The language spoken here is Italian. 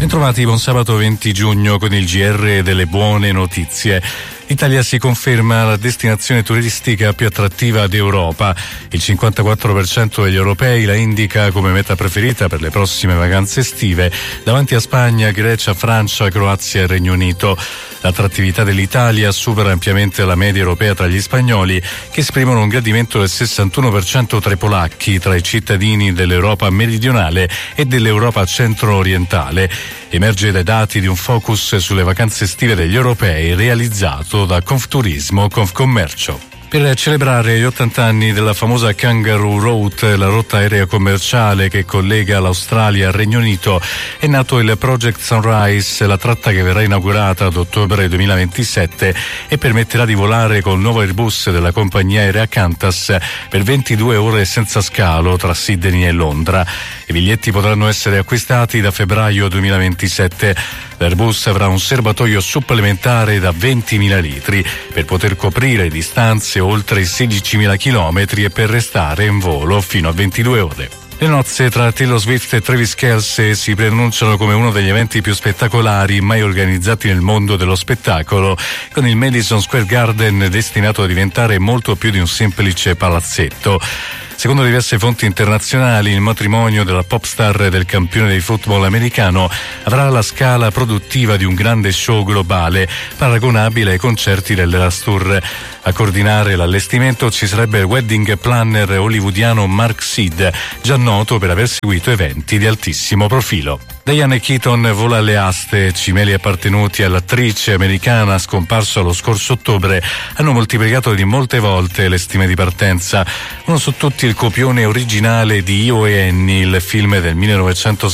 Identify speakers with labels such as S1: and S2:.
S1: Bentrovati, buon sabato 20 giugno con il GR delle buone notizie. L'Italia si conferma la destinazione turistica più attrattiva d'Europa. Il 54% degli europei la indica come meta preferita per le prossime vacanze estive, davanti a Spagna, Grecia, Francia, Croazia e Regno Unito. L'attrattività dell'Italia supera ampiamente la media europea tra gli spagnoli, che esprimono un gradimento del 61% tra i polacchi, tra i cittadini dell'Europa meridionale e dell'Europa centro-orientale. Emerge dai dati di un focus sulle vacanze estive degli europei realizzato da Confturismo Confcommercio. Per celebrare gli 80 anni della famosa Kangaroo Route, la rotta aerea commerciale che collega l'Australia al Regno Unito, è nato il Project Sunrise, la tratta che verrà inaugurata ad ottobre 2027 e permetterà di volare col nuovo Airbus della compagnia aerea Qantas per 22 ore senza scalo tra Sydney e Londra. I biglietti potranno essere acquistati da febbraio 2027. L'Airbus avrà un serbatoio supplementare da 20.000 litri per poter coprire distanze oltre i 16.000 chilometri e per restare in volo fino a 22 ore. Le nozze tra Taylor Swift e Travis Kelce si preannunciano come uno degli eventi più spettacolari mai organizzati nel mondo dello spettacolo, con il Madison Square Garden destinato a diventare molto più di un semplice palazzetto. Secondo diverse fonti internazionali, il matrimonio della pop star e del campione di football americano avrà la scala produttiva di un grande show globale, paragonabile ai concerti dell'Eras Tour. A coordinare l'allestimento ci sarebbe il wedding planner hollywoodiano Mark Seed, già noto per aver seguito eventi di altissimo profilo. Diane Keaton vola alle aste. Cimeli appartenuti all'attrice americana scomparsa lo scorso ottobre hanno moltiplicato di molte volte le stime di partenza. Uno su tutti il copione originale di Io e Annie, il film del 1960